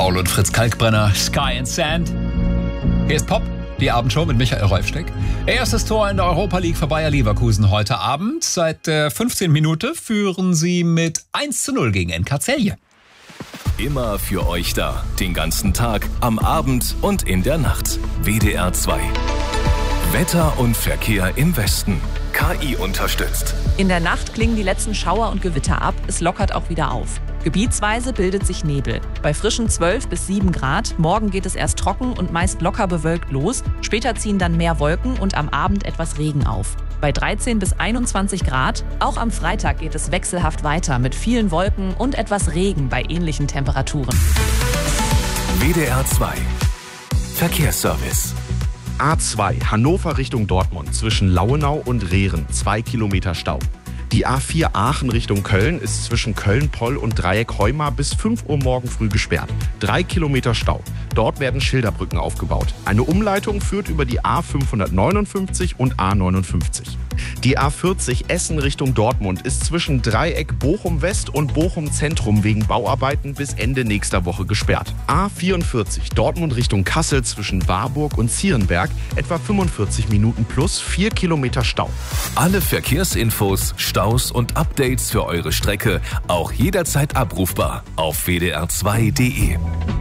Paul und Fritz Kalkbrenner, Sky and Sand. Hier ist Pop, die Abendshow mit Michael Reufsteck. Erstes Tor in der Europa League für Bayer Leverkusen heute Abend. Seit der 15. Minute führen sie mit 1:0 gegen NK Celje. Immer für euch da, den ganzen Tag, am Abend und in der Nacht. WDR 2. Wetter und Verkehr im Westen. KI unterstützt. In der Nacht klingen die letzten Schauer und Gewitter ab. Es lockert auch wieder auf. Gebietsweise bildet sich Nebel. Bei frischen 12 bis 7 Grad. Morgen geht es erst trocken und meist locker bewölkt los. Später ziehen dann mehr Wolken und am Abend etwas Regen auf. Bei 13 bis 21 Grad. Auch am Freitag geht es wechselhaft weiter mit vielen Wolken und etwas Regen bei ähnlichen Temperaturen. WDR 2. Verkehrsservice. A2 Hannover Richtung Dortmund zwischen Lauenau und Rehren 2 Kilometer Stau. Die A4 Aachen Richtung Köln ist zwischen Köln-Poll und Dreieck Heumar bis 5 Uhr morgen früh gesperrt. 3 Kilometer Stau. Dort werden Schilderbrücken aufgebaut. Eine Umleitung führt über die A559 und A59. Die A40 Essen Richtung Dortmund ist zwischen Dreieck Bochum-West und Bochum-Zentrum wegen Bauarbeiten bis Ende nächster Woche gesperrt. A44 Dortmund Richtung Kassel zwischen Warburg und Zierenberg etwa 45 Minuten plus 4 Kilometer Stau. Alle Verkehrsinfos, Staus und Updates für eure Strecke auch jederzeit abrufbar auf wdr2.de.